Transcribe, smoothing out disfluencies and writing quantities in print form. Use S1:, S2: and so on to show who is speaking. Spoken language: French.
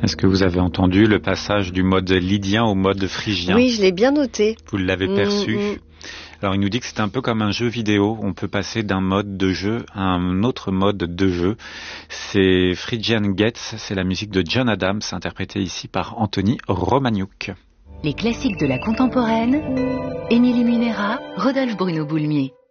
S1: Est-ce que vous avez entendu le passage du mode lydien au mode phrygien?
S2: Oui, je l'ai bien noté.
S1: Vous l'avez perçu. Alors il nous dit que c'est un peu comme un jeu vidéo, on peut passer d'un mode de jeu à un autre mode de jeu. C'est Phrygian Gets, c'est la musique de John Adams, interprétée ici par Anthony Romagnouk.
S3: Les classiques de la contemporaine, Émilie Munera, Rodolphe Bruno Boulmier.